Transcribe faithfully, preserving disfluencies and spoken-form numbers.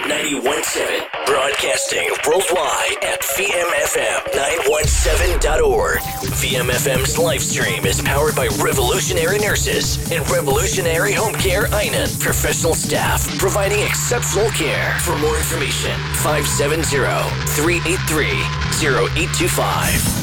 ninety-one point seven. Broadcasting worldwide at V M F M nine one seven dot org. V M F M's live stream is powered by Revolutionary Nurses and Revolutionary Home Care Einan professional staff providing exceptional care. For more information, five seven zero, three eight three, zero eight two five.